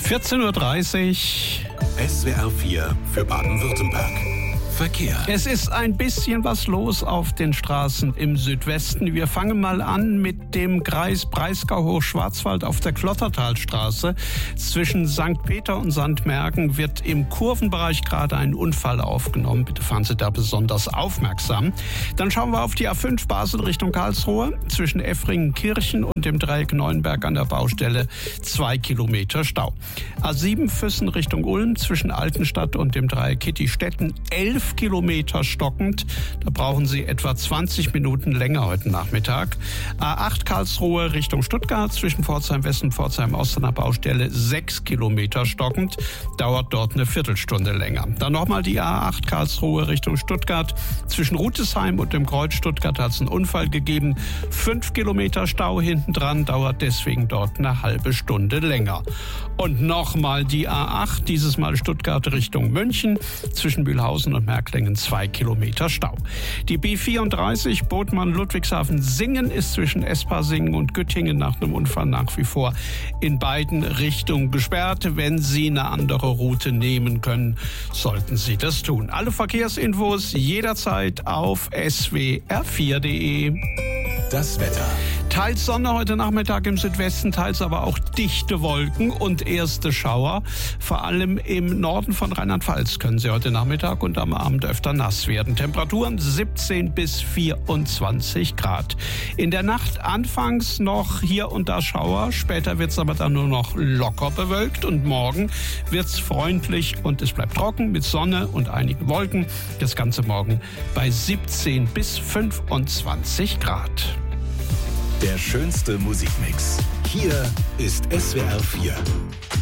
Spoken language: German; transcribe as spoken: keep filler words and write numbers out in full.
vierzehn Uhr dreißig. S W R vier für Baden-Württemberg. Verkehr. Es ist ein bisschen was los auf den Straßen im Südwesten. Wir fangen mal an mit dem Kreis Breisgau-Hochschwarzwald auf der Klottertalstraße. Zwischen Sankt Peter und Sandmergen wird im Kurvenbereich gerade ein Unfall aufgenommen. Bitte fahren Sie da besonders aufmerksam. Dann schauen wir auf die A fünf Basel Richtung Karlsruhe. Zwischen Effringen-Kirchen und dem Dreieck Neuenberg an der Baustelle zwei Kilometer Stau. A sieben Füssen Richtung Ulm zwischen Altenstadt und dem Dreieck Kittistetten elf Kilometer stockend. Da brauchen Sie etwa zwanzig Minuten länger heute Nachmittag. A acht Karlsruhe Richtung Stuttgart zwischen Pforzheim West und Pforzheim Ost an der Baustelle sechs Kilometer stockend. Dauert dort eine Viertelstunde länger. Dann nochmal die A acht Karlsruhe Richtung Stuttgart. Zwischen Rutesheim und dem Kreuz Stuttgart hat es einen Unfall gegeben. fünf Kilometer Stau hinten dran, dauert deswegen dort eine halbe Stunde länger. Und nochmal die A acht, dieses Mal Stuttgart Richtung München. Zwischen Mühlhausen und Merklingen zwei Kilometer Stau. Die B vierunddreißig Bodmann-Ludwigshafen-Singen ist zwischen Espasingen und Güttingen nach einem Unfall nach wie vor in beiden Richtungen gesperrt. Wenn Sie eine andere Route nehmen können, sollten Sie das tun. Alle Verkehrsinfos jederzeit auf S W R vier Punkt de. Das Wetter. Teils Sonne heute Nachmittag im Südwesten, teils aber auch dichte Wolken und erste Schauer. Vor allem im Norden von Rheinland-Pfalz können sie heute Nachmittag und am Abend öfter nass werden. Temperaturen siebzehn bis vierundzwanzig Grad. In der Nacht anfangs noch hier und da Schauer, später wird es aber dann nur noch locker bewölkt und morgen wird es freundlich und es bleibt trocken mit Sonne und einigen Wolken. Das Ganze morgen bei siebzehn bis fünfundzwanzig Grad. Der schönste Musikmix. Hier ist S W R vier.